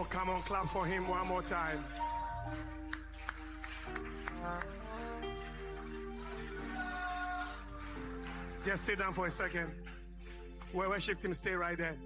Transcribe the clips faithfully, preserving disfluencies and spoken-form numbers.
come on, clap for him one more time. Just sit down for a second. Where worship team, stay right there.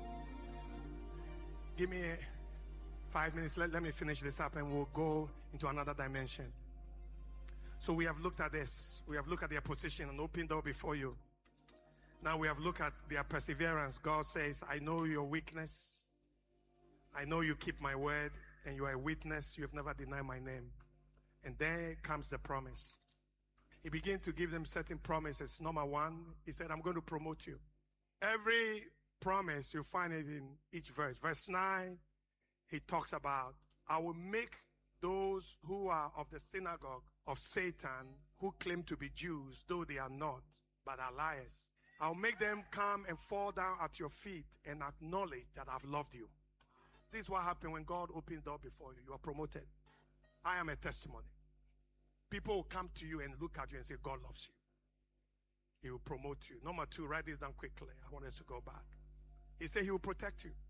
Give me five minutes. Let, let me finish this up and we'll go into another dimension. So we have looked at this. We have looked at their position, an open door before you. Now we have looked at their perseverance. God says, I know your weakness. I know you keep my word and you are a witness. You have never denied my name. And there comes the promise. He began to give them certain promises. Number one, he said, I'm going to promote you. Every promise, you find it in each verse. Verse nine, he talks about, I will make those who are of the synagogue of Satan, who claim to be Jews, though they are not, but are liars. I'll make them come and fall down at your feet and acknowledge that I've loved you. This is what happened when God opened the door before you. You are promoted. I am a testimony. People will come to you and look at you and say, God loves you. He will promote you. Number two, write this down quickly. I want us to go back. He said he will protect you.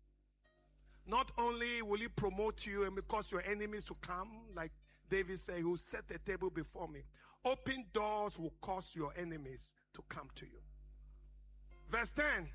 Not only will he promote you and cause your enemies to come, like David said, he will set a table before me. Open doors will cause your enemies to come to you. Verse ten,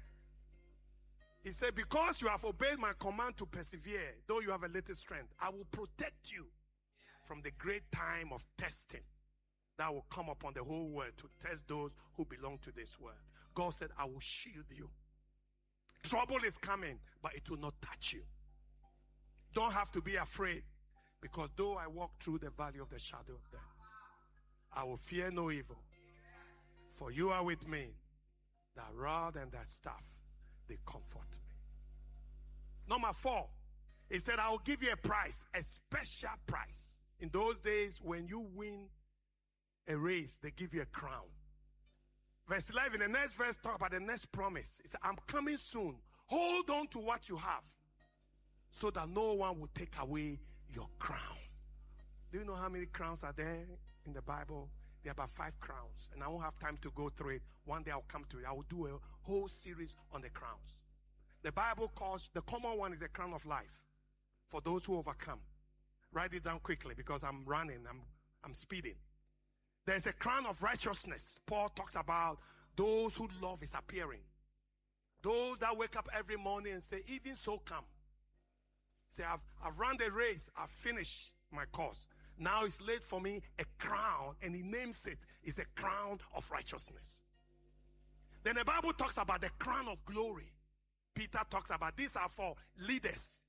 he said, because you have obeyed my command to persevere, though you have a little strength, I will protect you from the great time of testing that will come upon the whole world to test those who belong to this world. God said, I will shield you. Trouble is coming, but it will not touch you. Don't have to be afraid, because though I walk through the valley of the shadow of death, I will fear no evil, for you are with me. That rod and that staff, they comfort me. Number four, he said, I will give you a prize, a special prize. In those days, when you win a race, they give you a crown. Verse eleven, the next verse talk about the next promise. He said, I'm coming soon. Hold on to what you have, so that no one will take away your crown. Do you know how many crowns are there in the Bible? There are about five crowns, and I won't have time to go through it. One day I'll come to it. I will do a whole series on the crowns. The Bible calls, the common one is a crown of life for those who overcome. Write it down quickly, because I'm running, I'm, I'm speeding. There's a crown of righteousness. Paul talks about those who love is appearing. Those that wake up every morning and say, even so come. Say, I've, I've run the race. I've finished my course. Now it's laid for me a crown, and he names it. It's a crown of righteousness. Then the Bible talks about the crown of glory. Peter talks about these are for leaders.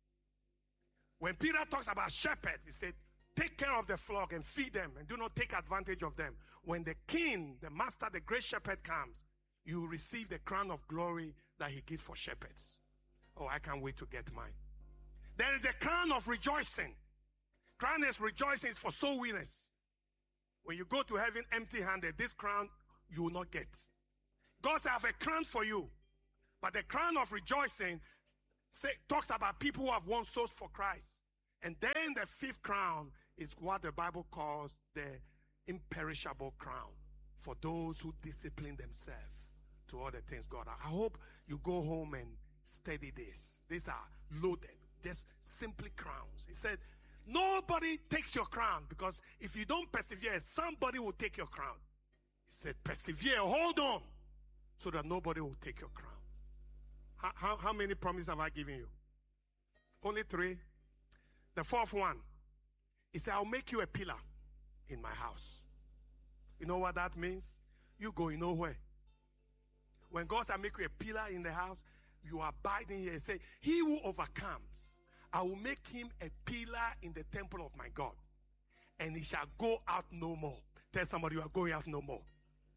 When Peter talks about shepherds, he said, take care of the flock and feed them, and do not take advantage of them. When the king, the master, the great shepherd comes, you will receive the crown of glory that he gives for shepherds. Oh, I can't wait to get mine. There is a crown of rejoicing. Crown is rejoicing is for soul winners. When you go to heaven empty-handed, this crown you will not get. God says, I have a crown for you. But the crown of rejoicing say, talks about people who have won souls for Christ. And then the fifth crown is what the Bible calls the imperishable crown, for those who discipline themselves to all the things God. I hope you go home and study this. These are loaded. Just simply crowns. He said, nobody takes your crown, because if you don't persevere, somebody will take your crown. He said, persevere, hold on, so that nobody will take your crown. How, how, how many promises have I given you? Only three. The fourth one, he said, I'll make you a pillar in my house. You know what that means? You go nowhere. When God said, I'll make you a pillar in the house, you are abiding here. He said, he who overcomes, I will make him a pillar in the temple of my God, and he shall go out no more. Tell somebody, you are going out no more.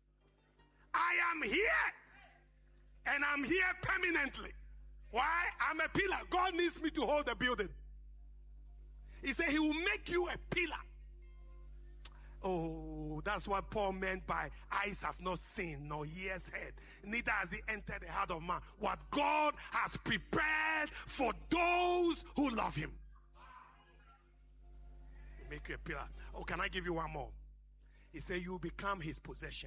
I am here, and I'm here permanently. Why? I'm a pillar. God needs me to hold the building. He said he will make you a pillar. Oh, that's what Paul meant by eyes have not seen, nor ears heard, neither has he entered the heart of man, what God has prepared for those who love him. He'll make you a pillar. Oh, can I give you one more? He said you will become his possession.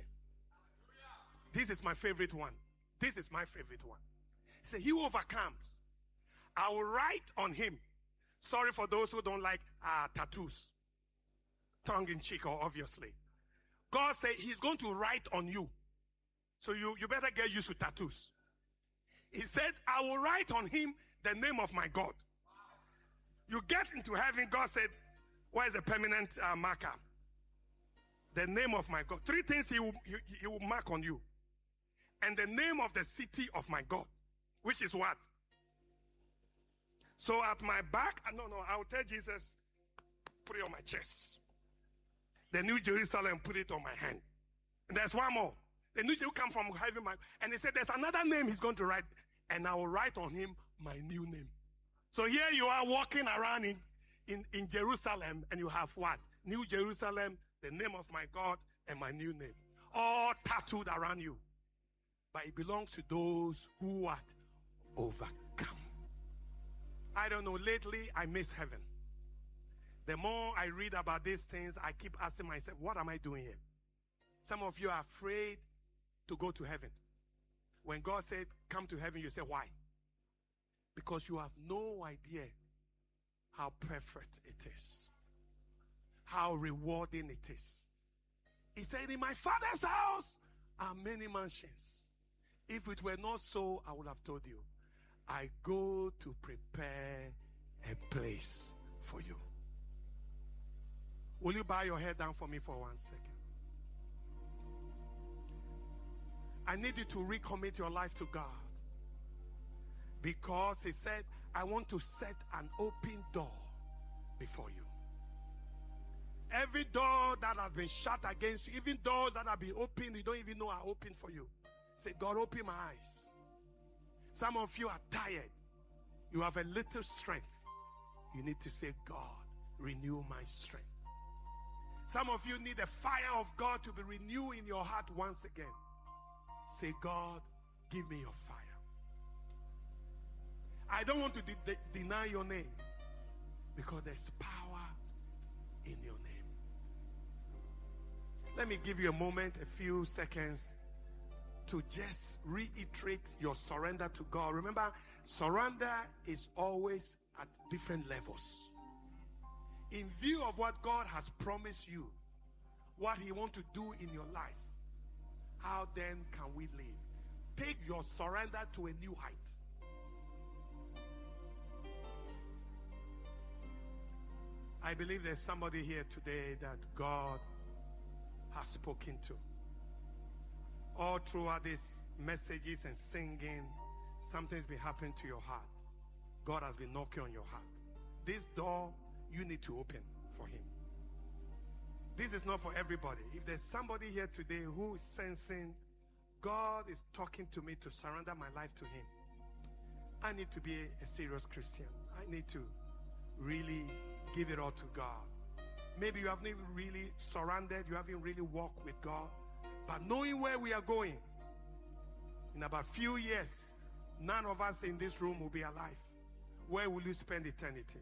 This is my favorite one. This is my favorite one. He said he who overcomes, I will write on him. Sorry for those who don't like uh, tattoos. Tongue in cheek, or obviously. God said he's going to write on you. So you, you better get used to tattoos. He said, I will write on him the name of my God. You get into heaven, God said, what is a permanent uh, marker? The name of my God. Three things he will, he, he will mark on you. And the name of the city of my God. Which is what? So at my back, no, no, I will tell Jesus, put it on my chest. The New Jerusalem, put it on my hand. And there's one more. The New Jerusalem come from heaven, my, and he said, there's another name he's going to write, and I will write on him my new name. So here you are walking around in, in, in Jerusalem, and you have what? New Jerusalem, the name of my God, and my new name. All tattooed around you. But it belongs to those who what? Overcome. I don't know, lately I miss heaven. The more I read about these things, I keep asking myself, what am I doing here? Some of you are afraid to go to heaven. When God said, come to heaven, you say, why? Because you have no idea how perfect it is. How rewarding it is. He said, in my Father's house are many mansions. If it were not so, I would have told you. I go to prepare a place for you. Will you bow your head down for me for one second? I need you to recommit your life to God. Because he said, I want to set an open door before you. Every door that has been shut against you, even doors that have been opened, you don't even know are open for you. Say, God, open my eyes. Some of you are tired. You have a little strength. You need to say, God, renew my strength. Some of you need the fire of God to be renewed in your heart once again. Say, God, give me your fire. I don't want to de- de- deny your name, because there's power in your name. Let me give you a moment, a few seconds, to just reiterate your surrender to God. Remember, surrender is always at different levels. In view of what God has promised you, what he wants to do in your life, how then can we live? Take your surrender to a new height. I believe there's somebody here today that God has spoken to. All throughout these messages and singing, something's been happening to your heart. God has been knocking on your heart. This door, you need to open for him. This is not for everybody. If there's somebody here today who is sensing God is talking to me to surrender my life to him, I need to be a, a serious Christian. I need to really give it all to God. Maybe you haven't even really surrendered. You haven't really walked with God. But knowing where we are going, in about a few years, none of us in this room will be alive. Where will you spend eternity?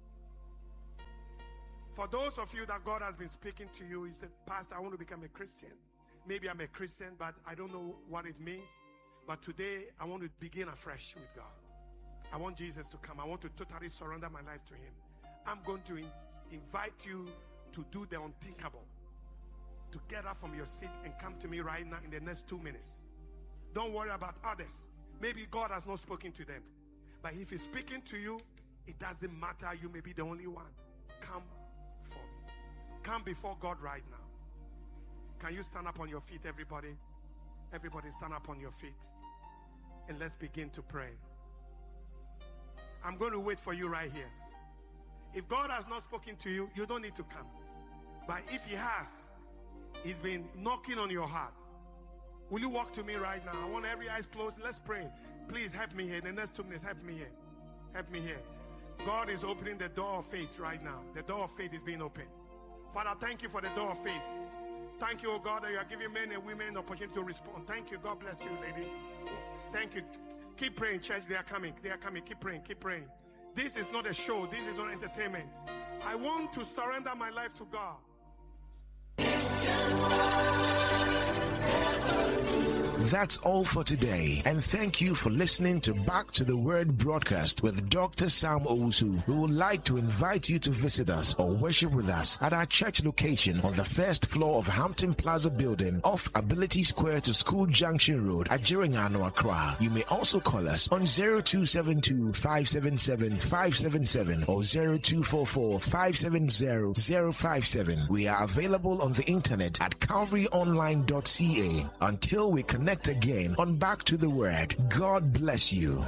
For those of you that God has been speaking to you, you said, Pastor, I want to become a Christian. Maybe I'm a Christian, but I don't know what it means. But today, I want to begin afresh with God. I want Jesus to come. I want to totally surrender my life to him. I'm going to in- invite you to do the unthinkable. To get up from your seat and come to me right now in the next two minutes. Don't worry about others. Maybe God has not spoken to them. But if he's speaking to you, it doesn't matter. You may be the only one. Come before me. Come before God right now. Can you stand up on your feet, everybody? Everybody stand up on your feet. And let's begin to pray. I'm going to wait for you right here. If God has not spoken to you, you don't need to come. But if he has, he's been knocking on your heart. Will you walk to me right now? I want every eyes closed. Let's pray. Please help me here. In the next two minutes, help me here. Help me here. God is opening the door of faith right now. The door of faith is being opened. Father, thank you for the door of faith. Thank you, oh God, that you are giving men and women an opportunity to respond. Thank you. God bless you, lady. Thank you. Keep praying, church. They are coming. They are coming. Keep praying. Keep praying. This is not a show. This is not entertainment. I want to surrender my life to God. That's all for today, and thank you for listening to Back to the Word broadcast with Doctor Sam Owusu. We would like to invite you to visit us or worship with us at our church location on the first floor of Hampton Plaza building off Ability Square to School Junction Road at Jiringano, Accra. You may also call us on zero two seven two, five seven seven, five seven seven or zero two four four, five seven zero, zero five seven. We are available on the internet at calvary online dot c a. Until we connect again on Back to the Word, God bless you.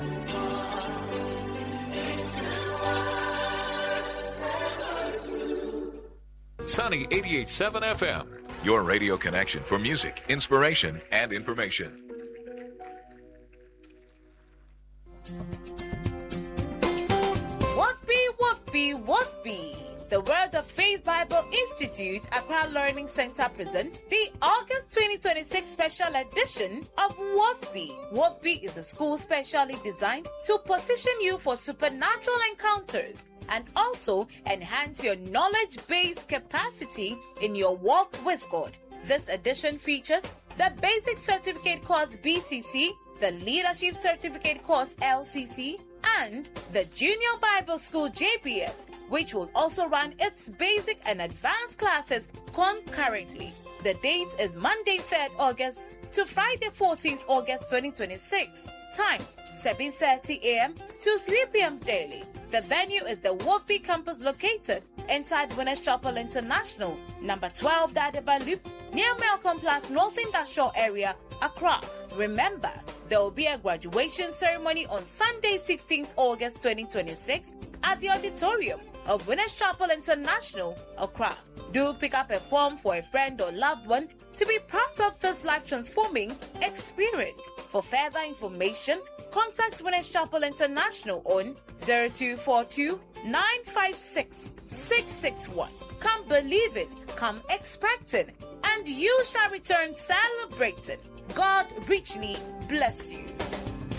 Sunny eighty-eight point seven F M, your radio connection for music, inspiration, and information. What be, what be, what be? The Word of Faith Bible Institute Accra Learning Center presents the August twenty twenty-six special edition of WOFBI. WOFBI is a school specially designed to position you for supernatural encounters and also enhance your knowledge-based capacity in your walk with God. This edition features the Basic Certificate Course B C C, the Leadership Certificate Course L C C, and the Junior Bible School J B S, which will also run its basic and advanced classes concurrently. The date is Monday third August to Friday fourteenth August twenty twenty-six. Time seven thirty a.m. to three p.m. daily. The venue is the WOFBI campus located inside Winners Chapel International, number twelve Dadeba Loop, near Malcolm Plaza North Industrial Area, Accra. Remember, there will be a graduation ceremony on Sunday sixteenth August twenty twenty-six at the auditorium of Winners Chapel International, Accra. Do pick up a form for a friend or loved one to be part of this life-transforming experience. For further information, contact Winners Chapel International on zero two four two, nine five six, six six one. Come believing, come expecting, and you shall return celebrating. God richly bless you.